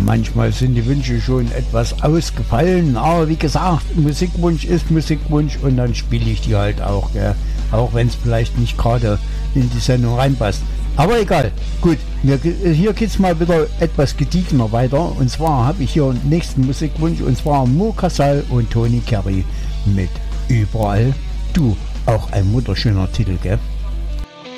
manchmal sind die Wünsche schon etwas ausgefallen, aber wie gesagt, Musikwunsch ist Musikwunsch und dann spiele ich die halt auch, gell? Auch wenn es vielleicht nicht gerade in die Sendung reinpasst. Aber egal, gut, hier geht es mal wieder etwas gediegener weiter und zwar habe ich hier einen nächsten Musikwunsch und zwar Mo Casal und Tony Carey mit Überall Du. Auch ein wunderschöner Titel, gell?